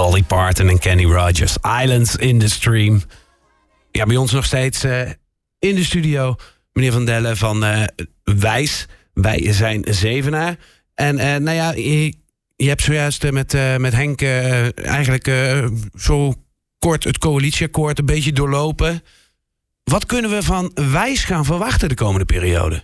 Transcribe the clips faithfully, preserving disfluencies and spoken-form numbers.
Dolly Parton en Kenny Rogers. Islands in the Stream. Ja, bij ons nog steeds uh, in de studio meneer Van Delle van uh, Wijs. Wij zijn Zevenaar. En uh, nou ja, je, je hebt zojuist uh, met, uh, met Henk uh, eigenlijk uh, zo kort het coalitieakkoord een beetje doorlopen. Wat kunnen we van Wijs gaan verwachten de komende periode?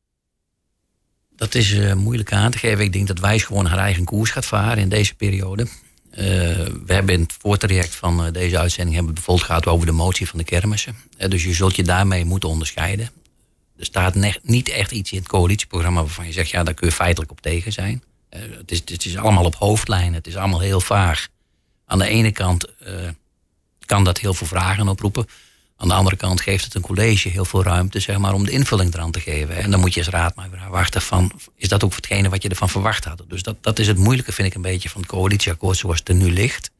Dat is uh, moeilijk aan te geven. Ik denk dat Wijs gewoon haar eigen koers gaat varen in deze periode. Uh, we hebben in het voortraject van uh, deze uitzending hebben we bijvoorbeeld gehad over de motie van de kermissen. Uh, dus je zult je daarmee moeten onderscheiden. Er staat ne- niet echt iets in het coalitieprogramma waarvan je zegt, ja, daar kun je feitelijk op tegen zijn. Uh, het, is, het is allemaal op hoofdlijnen. Het is allemaal heel vaag. Aan de ene kant uh, kan dat heel veel vragen oproepen. Aan de andere kant geeft het een college heel veel ruimte, zeg maar, om de invulling eraan te geven. En dan moet je als raad maar wachten van, is dat ook hetgene wat je ervan verwacht had? Dus dat, dat is het moeilijke, vind ik, een beetje van het coalitieakkoord zoals het er nu ligt.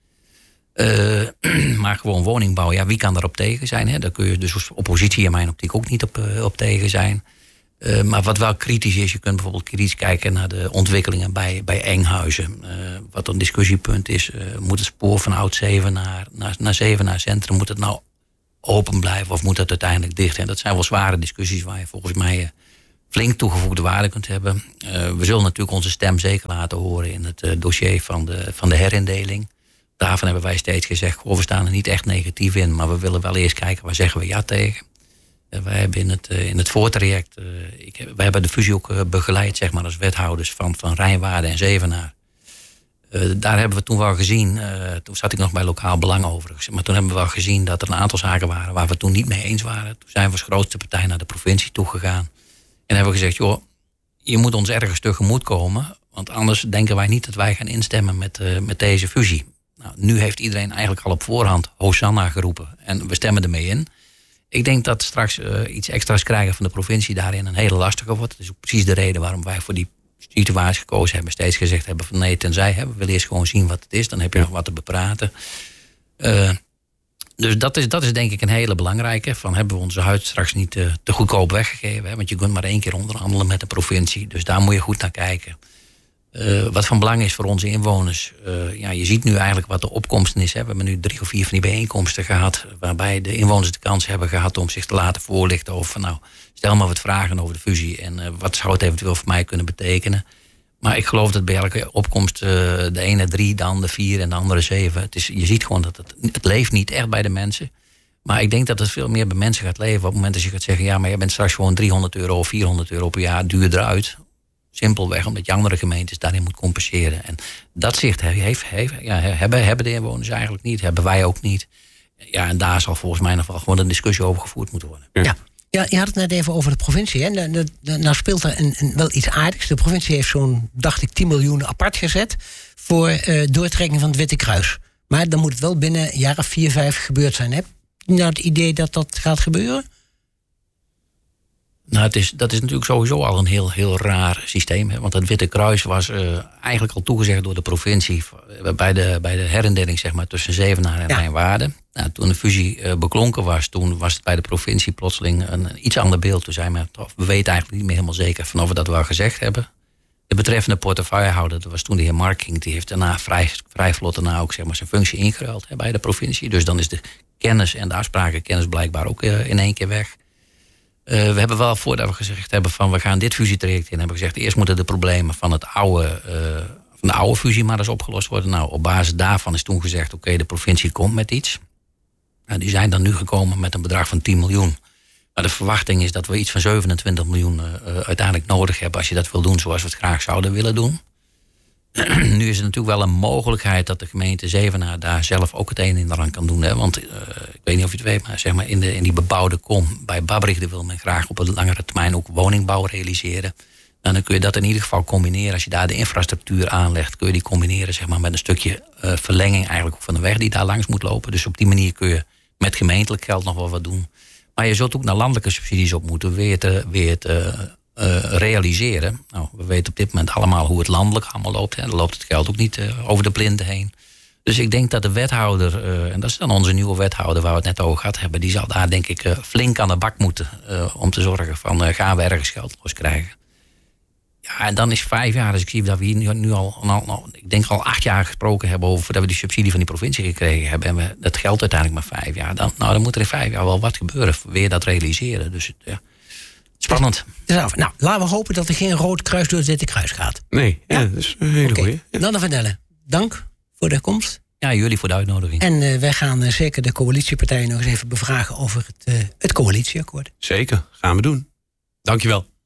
Uh, maar gewoon woningbouw, ja, wie kan daarop tegen zijn? Hè? Daar kun je dus als oppositie in mijn optiek ook niet op, uh, op tegen zijn. Uh, maar wat wel kritisch is, je kunt bijvoorbeeld kritisch kijken naar de ontwikkelingen bij, bij Enghuizen. Uh, wat een discussiepunt is, uh, moet het spoor van Oud-Zevenaar naar, naar Zevenaar Centrum, moet het nou open blijven of moet het uiteindelijk dicht? En dat zijn wel zware discussies waar je volgens mij uh, flink toegevoegde waarde kunt hebben. Uh, we zullen natuurlijk onze stem zeker laten horen in het uh, dossier van de, van de herindeling. Daarvan hebben wij steeds gezegd, goh, we staan er niet echt negatief in, maar we willen wel eerst kijken, waar zeggen we ja tegen? Uh, wij hebben in het, uh, in het voortraject, uh, ik, wij hebben de fusie ook uh, begeleid, zeg maar, als wethouders van, van Rijnwaarde en Zevenaar. Uh, daar hebben we toen wel gezien, uh, toen zat ik nog bij Lokaal Belang overigens, maar toen hebben we wel gezien dat er een aantal zaken waren waar we het toen niet mee eens waren. Toen zijn we als grootste partij naar de provincie toegegaan en hebben we gezegd, joh, je moet ons ergens tegemoet komen, want anders denken wij niet dat wij gaan instemmen met, uh, met deze fusie. Nou, nu heeft iedereen eigenlijk al op voorhand Hosanna geroepen en we stemmen ermee in. Ik denk dat straks uh, iets extra's krijgen van de provincie daarin een hele lastige wordt. Dat is ook precies de reden waarom wij voor die situatie gekozen hebben. Steeds gezegd hebben van nee, tenzij hè, we willen eerst gewoon zien wat het is. Dan heb je nog wat te bepraten. Uh, dus dat is, dat is denk ik een hele belangrijke. Van hebben we onze huid straks niet uh, te goedkoop weggegeven. Hè? Want je kunt maar één keer onderhandelen met de provincie. Dus daar moet je goed naar kijken. Uh, wat van belang is voor onze inwoners. Uh, ja, je ziet nu eigenlijk wat de opkomsten is. Hè. We hebben nu drie of vier van die bijeenkomsten gehad. Waarbij de inwoners de kans hebben gehad om zich te laten voorlichten over, nou, stel maar wat vragen over de fusie. En uh, wat zou het eventueel voor mij kunnen betekenen. Maar ik geloof dat bij elke opkomst uh, de ene drie, de andere vier en de andere zeven. Het is, je ziet gewoon dat het, het leeft niet echt bij de mensen. Maar ik denk dat het veel meer bij mensen gaat leven. Op het moment dat je gaat zeggen, ja, maar je bent straks gewoon driehonderd euro of vierhonderd euro per jaar duurder uit. Simpelweg omdat je andere gemeentes daarin moet compenseren. En dat zicht heeft, heeft, ja, hebben, hebben de inwoners eigenlijk niet. Hebben wij ook niet. Ja, en daar zal volgens mij nog wel gewoon een discussie over gevoerd moeten worden. Ja, ja je had het net even over de provincie. Hè? Nou, nou speelt er een, een, wel iets aardigs. De provincie heeft zo'n, dacht ik, tien miljoen apart gezet voor uh, doortrekking van het Witte Kruis. Maar dan moet het wel binnen een jaar of vier, vijf gebeurd zijn. Heb je nou het idee dat dat gaat gebeuren? Nou, het is, dat is natuurlijk sowieso al een heel, heel raar systeem. Hè? Want het Witte Kruis was uh, eigenlijk al toegezegd door de provincie bij de, bij de herindeling, zeg maar, tussen Zevenaar en ja. Rijnwaarde. Nou, toen de fusie uh, beklonken was, toen was het bij de provincie plotseling een iets ander beeld. Toen zei men, we weten eigenlijk niet meer helemaal zeker van of we dat wel gezegd hebben. De betreffende portefeuillehouder, dat was toen de heer Marking, die heeft daarna vrij, vrij vlot daarna ook, zeg maar, zijn functie ingeruild, hè, bij de provincie. Dus dan is de kennis en de afsprakenkennis blijkbaar ook uh, in één keer weg. Uh, we hebben wel, voordat we gezegd hebben van we gaan dit fusietraject in, hebben we gezegd eerst moeten de problemen van, het oude, uh, van de oude fusie maar eens opgelost worden. Nou, op basis daarvan is toen gezegd, oké, okay, de provincie komt met iets. Uh, die zijn dan nu gekomen met een bedrag van tien miljoen. Maar de verwachting is dat we iets van zevenentwintig miljoen uh, uiteindelijk nodig hebben als je dat wil doen zoals we het graag zouden willen doen. Nu is er natuurlijk wel een mogelijkheid dat de gemeente Zevenaar daar zelf ook het een en ander aan kan doen. Hè? Want uh, ik weet niet of je het weet, maar zeg maar in, de, in die bebouwde kom bij Babberigde wil men graag op een langere termijn ook woningbouw realiseren. En dan kun je dat in ieder geval combineren. Als je daar de infrastructuur aanlegt, kun je die combineren, zeg maar, met een stukje uh, verlenging eigenlijk van de weg die daar langs moet lopen. Dus op die manier kun je met gemeentelijk geld nog wel wat doen. Maar je zult ook naar landelijke subsidies op moeten, weer te, weer te uh, realiseren. Nou, we weten op dit moment allemaal hoe het landelijk allemaal loopt. Hè. Dan loopt het geld ook niet uh, over de blinden heen. Dus ik denk dat de wethouder, uh, en dat is dan onze nieuwe wethouder waar we het net over gehad hebben, die zal daar denk ik uh, flink aan de bak moeten uh, om te zorgen van uh, gaan we ergens geld los krijgen. Ja, en dan is vijf jaar, dus ik zie dat we hier nu, nu al, al, al, ik denk al acht jaar gesproken hebben over dat we die subsidie van die provincie gekregen hebben. En we, dat geldt uiteindelijk maar vijf jaar. Dan, nou, dan moet er in vijf jaar wel wat gebeuren. Weer dat realiseren. Dus ja, spannend. Dus, dus, nou, laten we hopen dat er geen rood kruis door het Witte Kruis gaat. Nee, ja, ja dat is een hele okay. goeie. Ja. Nanne van Delle, dank voor de komst. Ja, jullie voor de uitnodiging. En uh, wij gaan uh, zeker de coalitiepartijen nog eens even bevragen over het, uh, het coalitieakkoord. Zeker, gaan we doen. Dankjewel.